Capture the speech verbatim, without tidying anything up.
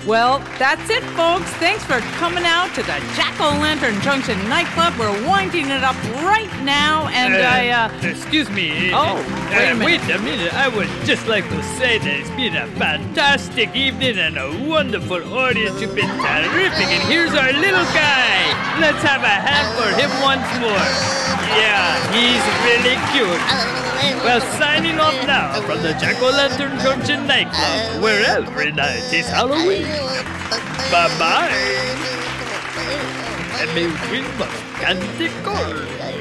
Well, that's it, folks. Thanks for coming out to the Jack-O-Lantern Junction nightclub. We're winding it up right now, and uh, I, uh... Excuse me. Oh, wait a uh, minute. Wait a minute. I would just like to say that it's been a fantastic evening and a wonderful audience. You've been terrific, and here's our little guy. Let's have a hand for him once more. Yeah, he's really cute. Well, signing off now from the Jack-O-Lantern Junction nightclub, where every night is Halloween. Bye-bye. And may we love candy corn.